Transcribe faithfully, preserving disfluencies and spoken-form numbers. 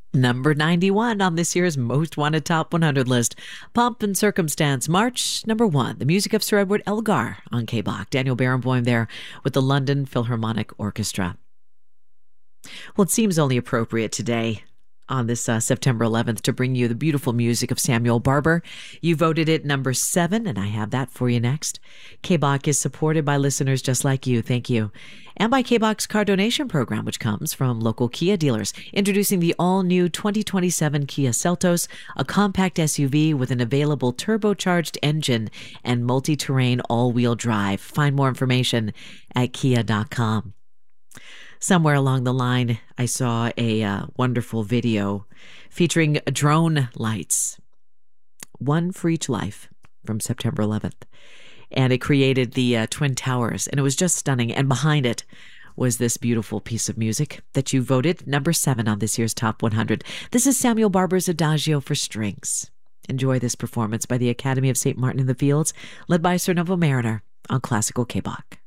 Number ninety-one on this year's Most Wanted Top one hundred list. Pomp and Circumstance, March number one. The music of Sir Edward Elgar on K B O C. Daniel Barenboim there with the London Philharmonic Orchestra. Well, it seems only appropriate today on this uh, September eleventh to bring you the beautiful music of Samuel Barber. You voted it number seven, and I have that for you next. K B O C is supported by listeners just like you. Thank you. And by K B O C's car donation program, which comes from local Kia dealers. Introducing the all-new twenty twenty-seven Kia Seltos, a compact S U V with an available turbocharged engine and multi-terrain all-wheel drive. Find more information at kia dot com. Somewhere along the line, I saw a uh, wonderful video featuring drone lights. One for each life from September eleventh. And it created the uh, Twin Towers, and it was just stunning. And behind it was this beautiful piece of music that you voted number seven on this year's Top one hundred. This is Samuel Barber's Adagio for Strings. Enjoy this performance by the Academy of Saint Martin in the Fields, led by Sir Neville Mariner on Classical K B O C.